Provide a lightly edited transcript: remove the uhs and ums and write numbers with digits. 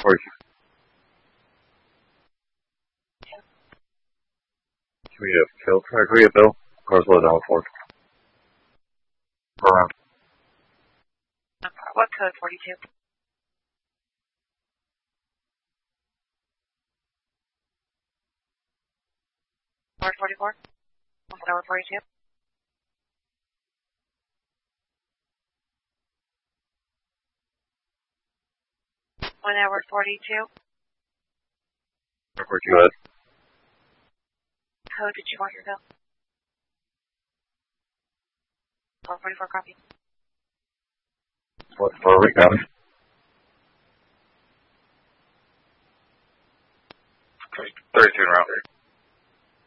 Can we have kill trackery at Bill? Car's low down 4. Around. What code 42? Ward 44? Tower 42? One hour 42? Where'd you at? Code did you want your bill? 44 copy. What, where are we going? 32 around here.